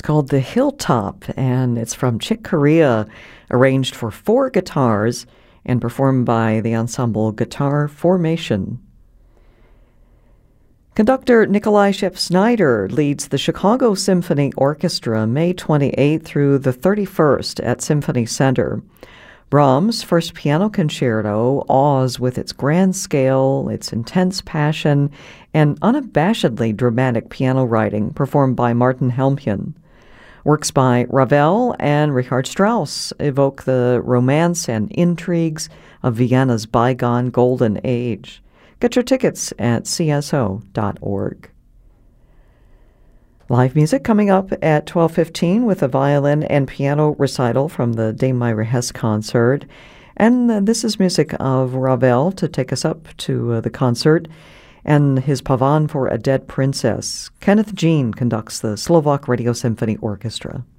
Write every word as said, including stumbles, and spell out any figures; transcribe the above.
called The Hilltop, and it's from Chick Corea, arranged for four guitars and performed by the ensemble Guitar Formation. Conductor Nikolai Shep-Snyder leads the Chicago Symphony Orchestra May twenty-eighth through the thirty-first at Symphony Center. Brahms' First Piano Concerto awes with its grand scale, its intense passion, and unabashedly dramatic piano writing performed by Martin Helmchen. Works by Ravel and Richard Strauss evoke the romance and intrigues of Vienna's bygone golden age. Get your tickets at c s o dot org. Live music coming up at twelve fifteen with a violin and piano recital from the Dame Myra Hess concert. And uh, this is music of Ravel to take us up to uh, the concert and his Pavan for a Dead Princess. Kenneth Jean conducts the Slovak Radio Symphony Orchestra.